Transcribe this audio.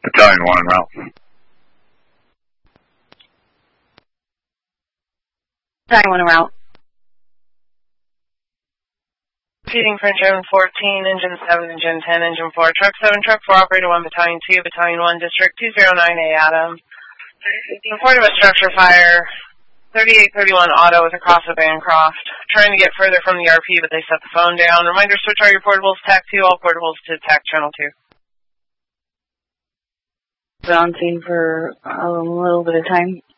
Battalion 1 en route. Battalion 1 en route. Proceeding for Engine 14, Engine 7, Engine 10, Engine 4, Truck 7, Truck 4, Operator 1, Battalion 2, Battalion 1, District 209A, Adam. Report of a structure fire. 3831 Auto is across the Bancroft. Trying to get further from the RP, but they set the phone down. Reminder, switch all your portables, TAC 2, all portables to TAC Channel 2. Been on scene for a little bit of time.